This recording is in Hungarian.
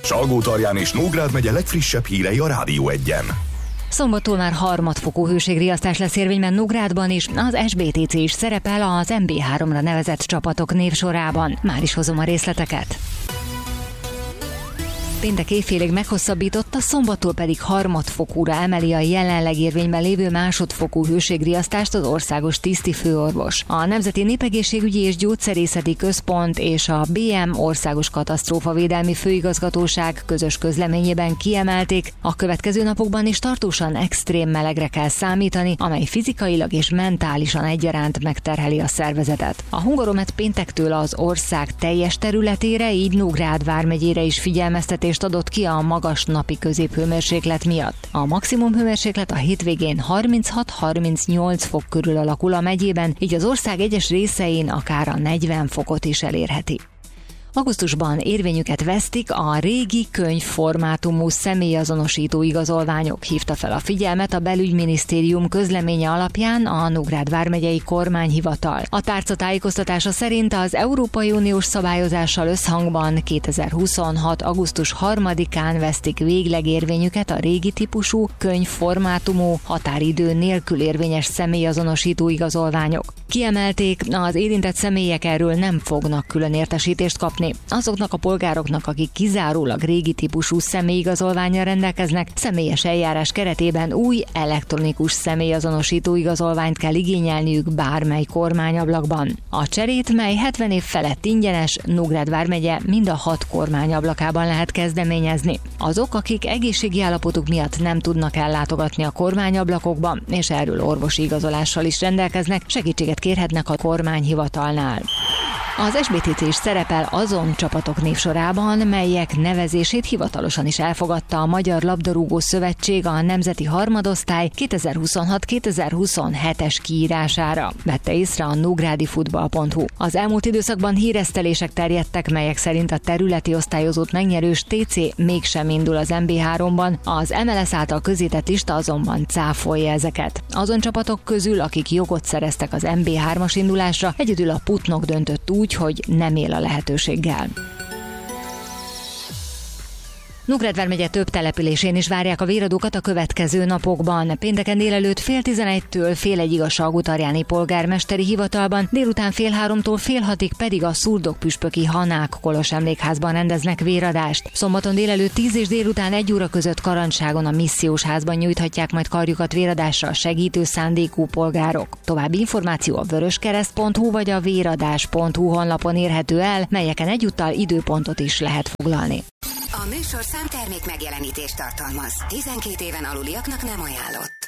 Salgótarján és Nógrád megye legfrissebb hírei a Rádió 1-en. Szombattól már harmadfokú hőségriasztás lesz érvényben Nógrádban is, az SBTC is szerepel az MB3-ra nevezett csapatok névsorában. Már is hozom a részleteket. Péntek éjfélig meghosszabbította, szombattól pedig harmadfokúra emeli a jelenleg érvényben lévő másodfokú hőségriasztást az országos tisztifőorvos. A Nemzeti Népegészségügyi és Gyógyszerészeti Központ és a BM Országos Katasztrófavédelmi Főigazgatóság közös közleményében kiemelték, a következő napokban is tartósan extrém melegre kell számítani, amely fizikailag és mentálisan egyaránt megterheli a szervezetet. A Hungaromet péntektől az ország teljes területére, így Nógrád vármegyére is figyelmeztetést adott ki a magas napi középhőmérséklet miatt. A maximum hőmérséklet a hétvégén 36-38 fok körül alakul a megyében, így az ország egyes részein akár a 40 fokot is elérheti. Augusztusban érvényüket vesztik a régi könyvformátumú személyazonosító igazolványok, hívta fel a figyelmet a Belügyminisztérium közleménye alapján a Nógrád vármegyei kormányhivatal. A tárca tájékoztatása szerint az Európai Uniós szabályozással összhangban 2026. augusztus 3-án vesztik végleg érvényüket a régi típusú könyvformátumú határidő nélkül érvényes személyazonosító igazolványok. Kiemelték, az érintett személyek erről nem fognak külön értesítést kapni. Azoknak a polgároknak, akik kizárólag régi típusú személyigazolvánnyal rendelkeznek, személyes eljárás keretében új elektronikus személyazonosító igazolványt kell igényelniük bármely kormányablakban. A cserét, mely 70 év felett ingyenes, Nógrád vármegye mind a 6 kormányablakában lehet kezdeményezni. Azok, akik egészségi állapotuk miatt nem tudnak ellátogatni a kormányablakokba, és erről orvosi igazolással is rendelkeznek, segítséget kérhetnek a kormányhivatalnál. Az SBTC is szerepel azon csapatok névsorában, melyek nevezését hivatalosan is elfogadta a Magyar Labdarúgó Szövetség a Nemzeti Harmadosztály 2026-2027-es kiírására, vette észre a nógrádiFutball.hu. Az elmúlt időszakban híresztelések terjedtek, melyek szerint a területi osztályozót megnyerős TC mégsem indul az MB3-ban, az MLS által közzétett lista azonban cáfolja ezeket. Azon csapatok közül, akik jogot szereztek az MB3-as indulásra, egyedül a Putnok döntött úgy, hogy nem él a lehetőséggel. Nógrád vármegye több településén is várják a véradókat a következő napokban. Pénteken délelőtt 12:30-től fél egyig a Salgótarjáni polgármesteri hivatalban, délután 14:30-tól fél 6-ig pedig a Szurdok-püspöki Hanák Kolos emlékházban rendeznek véradást. Szombaton délelőtt 10 és délután 1 óra között Karancságon a Missziós házban nyújthatják majd karjukat véradásra a segítő szándékú polgárok. További információ a vöröskereszt.hu vagy a véradás.hu honlapon érhető el, melyeken egyúttal időpontot is lehet foglalni. A műsorszám termék megjelenítést tartalmaz. 12 éven aluliaknak nem ajánlott.